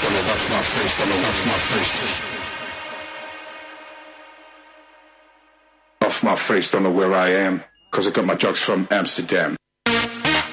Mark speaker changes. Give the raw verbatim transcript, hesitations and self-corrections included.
Speaker 1: don't know what's my face, don't know what's my face. Off my face, don't know where I am, cause I got my drugs from Amsterdam.